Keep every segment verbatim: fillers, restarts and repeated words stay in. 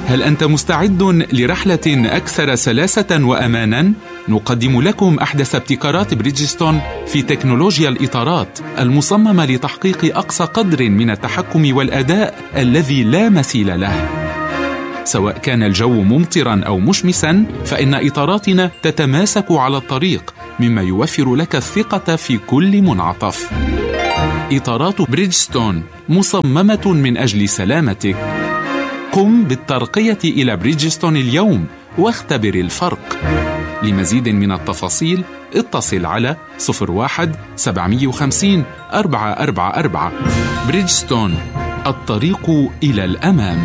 هل أنت مستعد لرحلة أكثر سلاسة وأمانا؟ نقدم لكم أحدث ابتكارات بريدجستون في تكنولوجيا الإطارات المصممة لتحقيق أقصى قدر من التحكم والأداء الذي لا مثيل له. سواء كان الجو ممطرا أو مشمسا، فإن إطاراتنا تتماسك على الطريق، مما يوفر لك الثقة في كل منعطف. إطارات بريدجستون مصممة من أجل سلامتك. قم بالترقية إلى بريدجستون اليوم واختبر الفرق. لمزيد من التفاصيل اتصل على صفر واحد سبعمائة وخمسين أربعة أربعة أربعة. بريدجستون، الطريق إلى الأمام.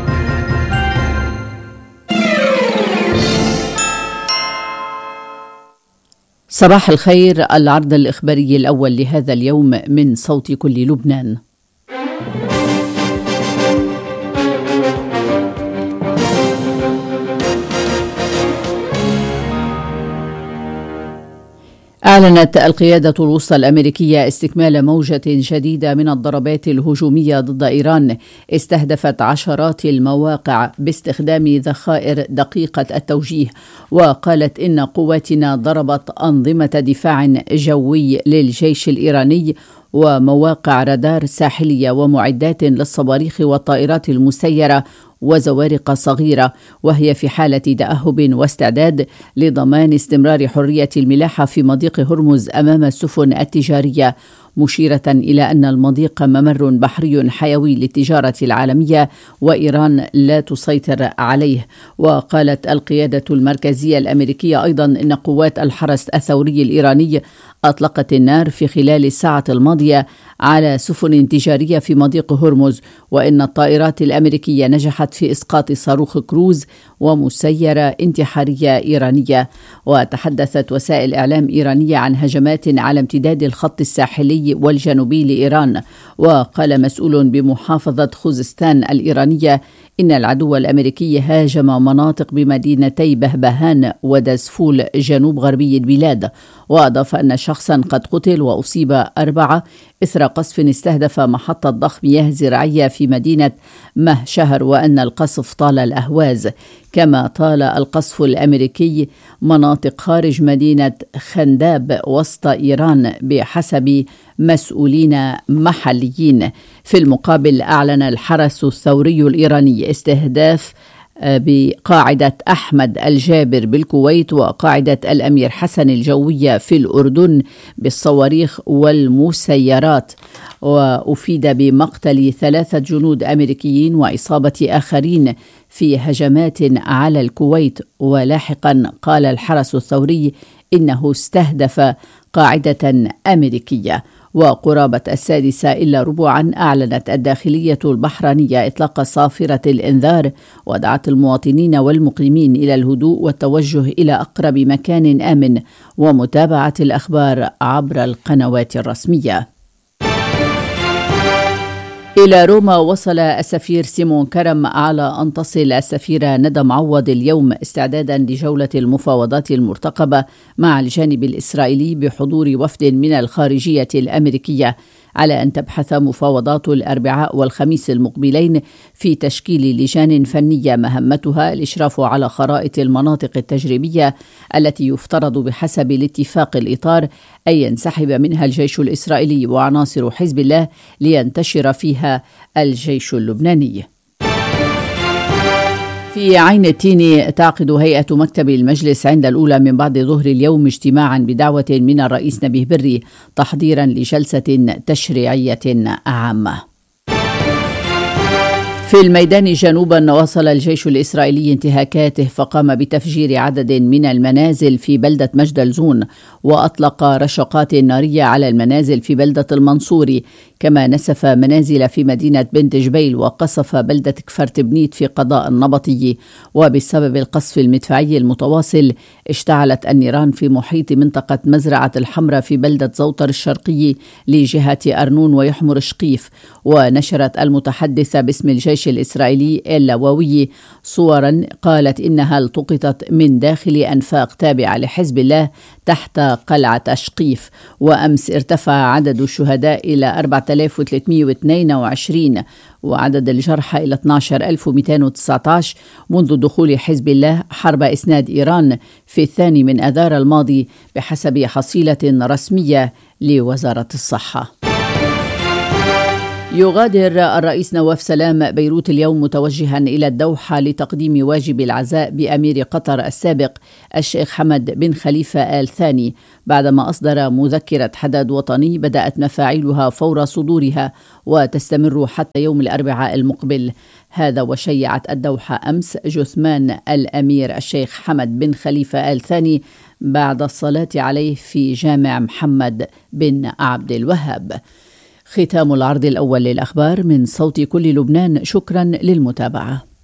صباح الخير، العرض الإخباري الأول لهذا اليوم من صوت كل لبنان. أعلنت القيادة الوسطى الأمريكية استكمال موجة جديدة من الضربات الهجومية ضد إيران استهدفت عشرات المواقع باستخدام ذخائر دقيقة التوجيه، وقالت إن قواتنا ضربت أنظمة دفاع جوي للجيش الإيراني ومواقع رادار ساحلية ومعدات للصواريخ والطائرات المسيرة وزوارق صغيرة، وهي في حالة تأهب واستعداد لضمان استمرار حرية الملاحة في مضيق هرمز أمام السفن التجارية، مشيرة إلى أن المضيق ممر بحري حيوي للتجارة العالمية وإيران لا تسيطر عليه. وقالت القيادة المركزية الأمريكية أيضا أن قوات الحرس الثوري الإيراني أطلقت النار في خلال الساعة الماضية على سفن تجارية في مضيق هرمز، وإن الطائرات الأمريكية نجحت في إسقاط صاروخ كروز ومسيرة انتحارية إيرانية. وتحدثت وسائل إعلام إيرانية عن هجمات على امتداد الخط الساحلي والجنوبي لإيران. وقال مسؤول بمحافظة خوزستان الإيرانية إن العدو الأمريكي هاجم مناطق بمدينتي بهبهان ودزفول جنوب غربي البلاد. وأضاف أن شخصا قد قتل وأصيب أربعة إثر قصف استهدف محطة ضخ مياه زراعية في مدينة مهشهر، وأن القصف طال الأهواز. كما طال القصف الأمريكي مناطق خارج مدينة خنداب وسط إيران بحسب مسؤولين محليين. في المقابل أعلن الحرس الثوري الإيراني استهداف بقاعدة أحمد الجابر بالكويت وقاعدة الأمير حسن الجوية في الأردن بالصواريخ والمسيرات، وأفيد بمقتل ثلاثة جنود أمريكيين وإصابة آخرين في هجمات على الكويت. ولاحقا قال الحرس الثوري إنه استهدف قاعدة أمريكية. وقرابة السادسة إلا ربعا أعلنت الداخلية البحرينية إطلاق صافرة الإنذار، ودعت المواطنين والمقيمين إلى الهدوء والتوجه إلى أقرب مكان آمن ومتابعة الأخبار عبر القنوات الرسمية. إلى روما وصل السفير سيمون كرم على أن تصل السفيرة ندى معوض اليوم استعدادا لجولة المفاوضات المرتقبة مع الجانب الإسرائيلي بحضور وفد من الخارجية الأمريكية، على أن تبحث مفاوضات الأربعاء والخميس المقبلين في تشكيل لجان فنية مهمتها الإشراف على خرائط المناطق التجريبية التي يفترض بحسب الاتفاق الإطار أن ينسحب منها الجيش الإسرائيلي وعناصر حزب الله لينتشر فيها الجيش اللبناني. في عين التين تعقد هيئة مكتب المجلس عند الأولى من بعد ظهر اليوم اجتماعا بدعوة من الرئيس نبيه بري تحضيرا لجلسة تشريعية عامة. في الميدان جنوبا واصل الجيش الإسرائيلي انتهاكاته، فقام بتفجير عدد من المنازل في بلدة مجدلزون، وأطلق رشقات نارية على المنازل في بلدة المنصوري، كما نسف منازل في مدينة بنت جبيل وقصف بلدة كفرت بنيت في قضاء النبطي. وبسبب القصف المدفعي المتواصل اشتعلت النيران في محيط منطقة مزرعة الحمراء في بلدة زوطر الشرقي لجهة أرنون ويحمر شقيف. ونشرت المتحدثة باسم الجيش الإسرائيلي اللواوي صورا قالت إنها التقطت من داخل أنفاق تابعة لحزب الله تحت قلعة أشقيف. وأمس ارتفع عدد الشهداء إلى أربعة آلاف وثلاثمئة واثنين وعشرين وعدد الجرحى إلى اثني عشر ألف ومئتين وتسعة عشر منذ دخول حزب الله حرب إسناد إيران في الثاني من آذار الماضي بحسب حصيلة رسمية لوزارة الصحة. يغادر الرئيس نواف سلام بيروت اليوم متوجها إلى الدوحة لتقديم واجب العزاء بأمير قطر السابق الشيخ حمد بن خليفة آل ثاني بعدما أصدر مذكرة حداد وطني بدأت مفاعيلها فور صدورها وتستمر حتى يوم الأربعاء المقبل. هذا وشيعت الدوحة أمس جثمان الأمير الشيخ حمد بن خليفة آل ثاني بعد الصلاة عليه في جامع محمد بن عبد الوهاب. ختام العرض الأول للأخبار من صوت كل لبنان. شكرا للمتابعة.